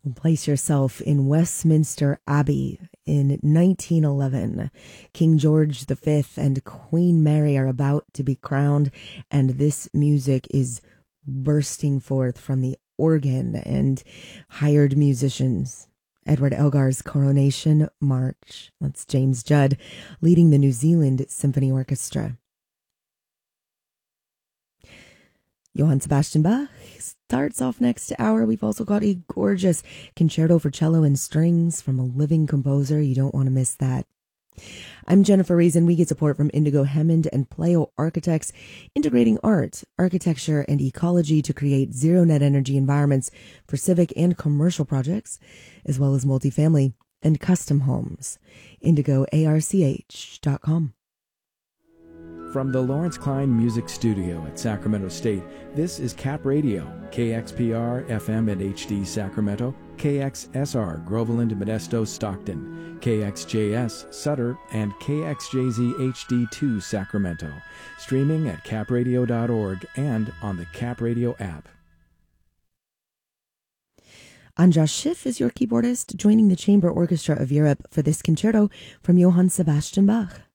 Place yourself in Westminster Abbey in 1911. King George V and Queen Mary are about to be crowned, and this music is bursting forth from the organ and hired musicians. Edward Elgar's Coronation March. That's James Judd leading the New Zealand Symphony Orchestra. Johann Sebastian Bach starts off next hour. We've also got a gorgeous concerto for cello and strings from a living composer. You don't want to miss that. I'm Jennifer Reason. We get support from Indigo Hammond and Pleo Architects, integrating art, architecture, and ecology to create zero net energy environments for civic and commercial projects, as well as multifamily and custom homes. IndigoARCH.com. From the Lawrence Klein Music Studio at Sacramento State, this is Cap Radio, KXPR FM and HD Sacramento, KXSR Groveland, Modesto, Stockton, KXJS Sutter, and KXJZ HD2 Sacramento. Streaming at capradio.org and on the Cap Radio app. Anja Schiff is your keyboardist, joining the Chamber Orchestra of Europe for this concerto from Johann Sebastian Bach.